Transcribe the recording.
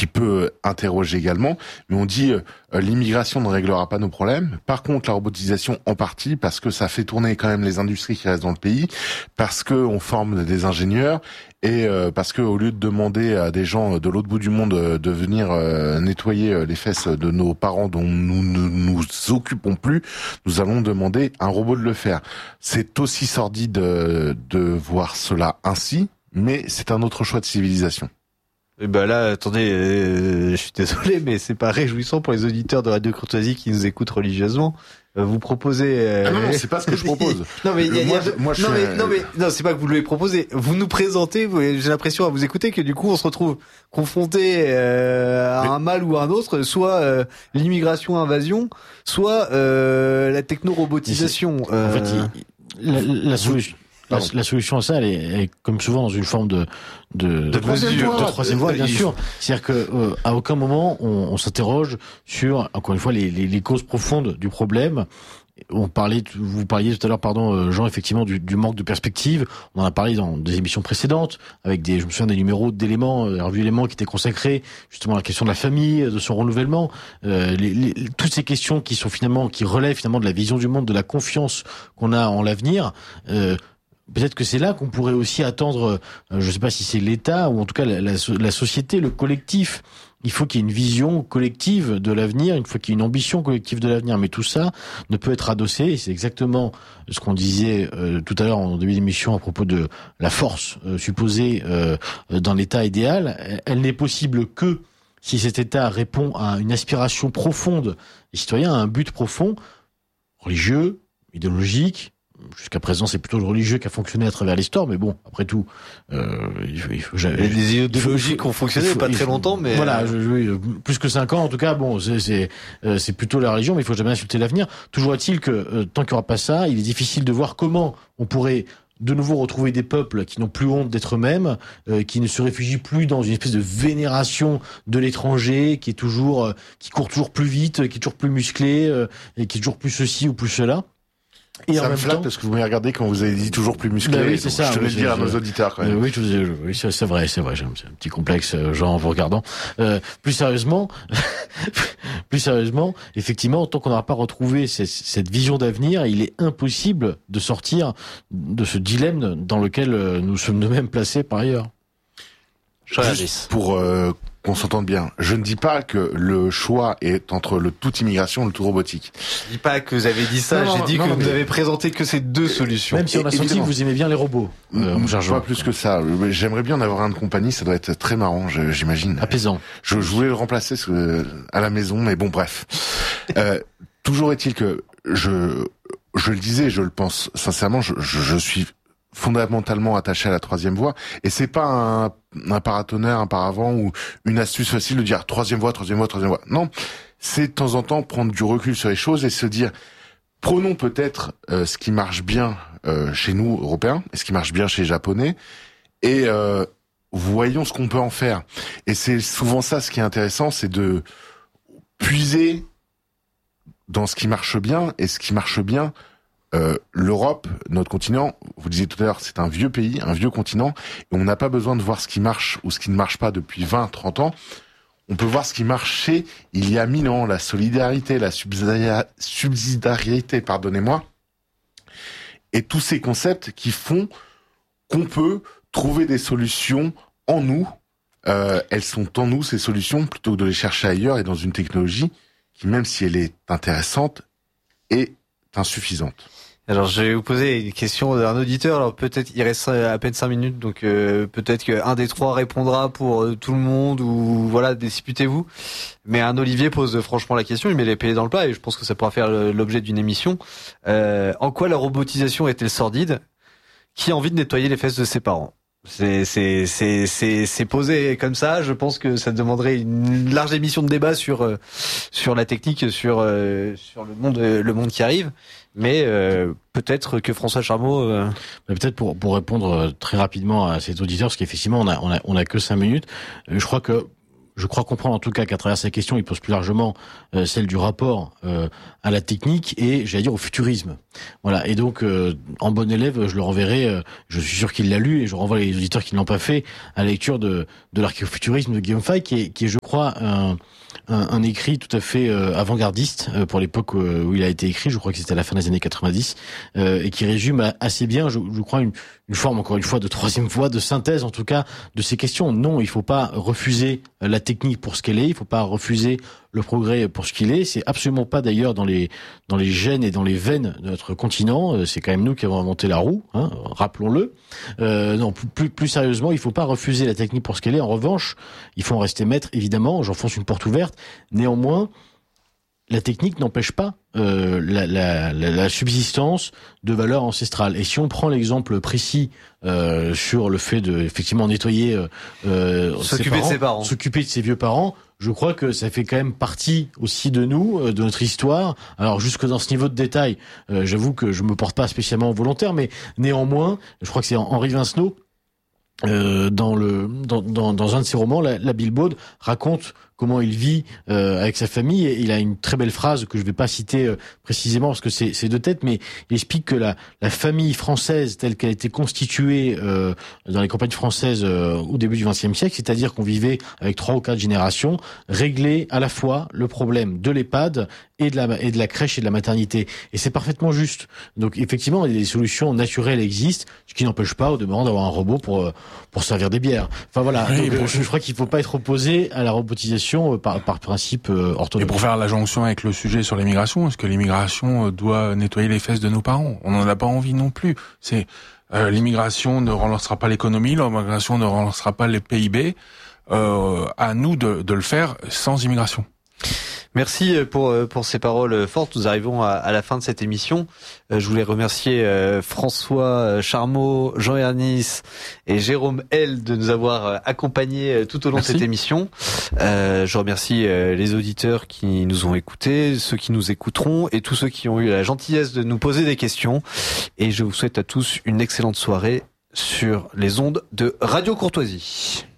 qui peut interroger également, mais on dit l'immigration ne réglera pas nos problèmes. Par contre, la robotisation en partie, parce que ça fait tourner quand même les industries qui restent dans le pays, parce que on forme des ingénieurs et parce que au lieu de demander à des gens de l'autre bout du monde de venir nettoyer les fesses de nos parents dont nous ne nous occupons plus, nous allons demander à un robot de le faire. C'est aussi sordide de voir cela ainsi, mais c'est un autre choix de civilisation. Et ben là, attendez, je suis désolé, mais c'est pas réjouissant pour les auditeurs de Radio Courtoisie qui nous écoutent religieusement. Vous proposez. Ah non, c'est pas ce que je propose. Non mais non, c'est pas que vous le proposez. Vous nous présentez. J'ai l'impression à vous écouter que du coup on se retrouve confronté à un mal ou à un autre, soit l'immigration invasion, soit la techno-robotisation. En fait, la solution. La solution à ça, elle est comme souvent dans une forme de troisième voie, bien sûr. C'est-à-dire que à aucun moment on s'interroge sur, encore une fois, les causes profondes du problème. Vous parliez tout à l'heure, Jean, effectivement, du manque de perspective. On en a parlé dans des émissions précédentes, avec je me souviens des numéros d'éléments, revue éléments qui étaient consacrés justement à la question de la famille, de son renouvellement, toutes ces questions qui relèvent finalement de la vision du monde, de la confiance qu'on a en l'avenir. Peut-être que c'est là qu'on pourrait aussi attendre, je ne sais pas si c'est l'État ou en tout cas la société, le collectif. Il faut qu'il y ait une vision collective de l'avenir, il faut qu'il y ait une ambition collective de l'avenir. Mais tout ça ne peut être adossé, et c'est exactement ce qu'on disait tout à l'heure en début d'émission à propos de la force supposée dans l'État idéal. Elle n'est possible que si cet État répond à une aspiration profonde des citoyens, à un but profond, religieux, idéologique. Jusqu'à présent, c'est plutôt le religieux qui a fonctionné à travers l'histoire, mais bon, après tout, les idéologies qui ont fonctionné pas très longtemps, mais voilà, plus que 5 ans en tout cas. Bon, c'est plutôt la religion, mais il faut jamais insulter l'avenir. Toujours est-il que tant qu'il n'y aura pas ça, il est difficile de voir comment on pourrait de nouveau retrouver des peuples qui n'ont plus honte d'être eux-mêmes, qui ne se réfugient plus dans une espèce de vénération de l'étranger, qui court toujours plus vite, qui est toujours plus musclé, et qui est toujours plus ceci ou plus cela. Et ça me flatte parce que vous m'avez regardé quand vous avez dit toujours plus musclé. Oui, c'est ça. Je tenais le dire à nos auditeurs quand même. Oui, c'est vrai. J'ai un petit complexe, genre en vous regardant. Plus sérieusement, effectivement, tant qu'on n'aura pas retrouvé cette vision d'avenir, il est impossible de sortir de ce dilemme dans lequel nous sommes nous-mêmes placés par ailleurs. Juste pour qu'on s'entende bien, je ne dis pas que le choix est entre le tout immigration et le tout robotique. Je dis pas que vous avez dit ça, j'ai dit que vous avez présenté que ces deux solutions. Même si on a senti que vous aimez bien les robots. Pas plus que ça. J'aimerais bien en avoir un de compagnie, ça doit être très marrant, j'imagine. Apaisant. Je voulais le remplacer à la maison, mais bon, bref. Toujours est-il que je le disais, je le pense sincèrement, je suis fondamentalement attaché à la troisième voie, et c'est pas un paratonnerre, un paravent ou une astuce facile de dire troisième voie. Non, c'est de temps en temps prendre du recul sur les choses et se dire prenons peut-être ce qui marche bien chez nous Européens et ce qui marche bien chez les Japonais et voyons ce qu'on peut en faire. Et c'est souvent ça ce qui est intéressant, c'est de puiser dans ce qui marche bien, et ce qui marche bien, l'Europe, notre continent, vous disiez tout à l'heure, c'est un vieux pays, un vieux continent, et on n'a pas besoin de voir ce qui marche ou ce qui ne marche pas depuis 20, 30 ans. On peut voir ce qui marchait il y a 1000 ans, la solidarité, la subsidiarité, et tous ces concepts qui font qu'on peut trouver des solutions en nous. Elles sont en nous, ces solutions, plutôt que de les chercher ailleurs et dans une technologie qui, même si elle est intéressante, est insuffisante. Alors, je vais vous poser une question d'un auditeur. Alors, peut-être, il reste à peine 5 minutes, donc peut-être qu'un des trois répondra pour tout le monde, ou voilà, disputez-vous. Mais un Olivier pose franchement la question, il met les pieds dans le plat, et je pense que ça pourra faire l'objet d'une émission. En quoi la robotisation est-elle sordide ? Qui a envie de nettoyer les fesses de ses parents ? C'est posé comme ça. Je pense que ça demanderait une large émission de débat sur la technique, sur le monde qui arrive. Mais peut-être que François Charmeau... Peut-être pour répondre très rapidement à cet auditeur, parce qu'effectivement on a que 5 minutes. Je crois que je crois comprendre en tout cas qu'à travers sa question, il pose plus largement celle du rapport à la technique et, j'allais dire, au futurisme. Voilà. Et donc, en bon élève, je le renverrai, je suis sûr qu'il l'a lu, et je renvoie les auditeurs qui ne l'ont pas fait à la lecture de l'archéofuturisme de Guillaume Fay, qui est, je crois, un écrit tout à fait avant-gardiste pour l'époque où il a été écrit. Je crois que c'était à la fin des années 90, et qui résume assez bien, je crois, une forme, encore une fois, de troisième voie, de synthèse en tout cas de ces questions. Non, il faut pas refuser la technique pour ce qu'elle est, il faut pas refuser le progrès pour ce qu'il est. C'est absolument pas d'ailleurs dans les gènes et dans les veines de notre continent. C'est quand même nous qui avons inventé la roue, hein, rappelons-le. Non, plus sérieusement, il faut pas refuser la technique pour ce qu'elle est. En revanche, il faut en rester maître, évidemment. J'enfonce une porte ouverte. Néanmoins, la technique n'empêche pas la subsistance de valeurs ancestrales. Et si on prend l'exemple précis sur le fait de effectivement nettoyer s'occuper de ses vieux parents, je crois que ça fait quand même partie aussi de nous, de notre histoire. Alors jusque dans ce niveau de détail, j'avoue que je me porte pas spécialement volontaire, mais néanmoins, je crois que c'est Henri Vincenot dans un de ses romans, la Bilbaude, raconte comment il vit avec sa famille, et il a une très belle phrase que je vais pas citer précisément parce que c'est de tête, mais il explique que la famille française telle qu'elle a été constituée dans les campagnes françaises au début du XXe siècle, c'est-à-dire qu'on vivait avec 3 ou 4 générations, réglait à la fois le problème de l'EHPAD et de la crèche et de la maternité. Et c'est parfaitement juste. Donc effectivement, des solutions naturelles existent, ce qui n'empêche pas au demeurant d'avoir un robot pour servir des bières. Enfin voilà, oui, donc, je crois qu'il faut pas être opposé à la robotisation par principe orthodoxe. Et pour faire la jonction avec le sujet sur l'immigration, est-ce que l'immigration doit nettoyer les fesses de nos parents? On n'en a pas envie non plus. C'est l'immigration ne relancera pas l'économie, l'immigration ne relancera pas les PIB. À nous de le faire sans immigration. Merci pour ces paroles fortes. Nous arrivons à la fin de cette émission. Je voulais remercier François Charmeau, Jean Hernis et Jérôme L de nous avoir accompagnés tout au long de cette émission. Je remercie les auditeurs qui nous ont écoutés, ceux qui nous écouteront et tous ceux qui ont eu la gentillesse de nous poser des questions. Et je vous souhaite à tous une excellente soirée sur les ondes de Radio Courtoisie.